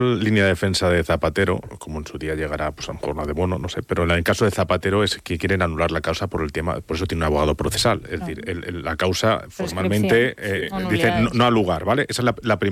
línea de defensa de Zapatero, como en su día llegará, pues a lo mejor una de Bono, no sé, pero en el caso de Zapatero es que quieren anular la causa por el tema, por eso tiene un abogado procesal. Es decir, la causa formalmente dice no ha lugar, ¿vale? Esa es la primera.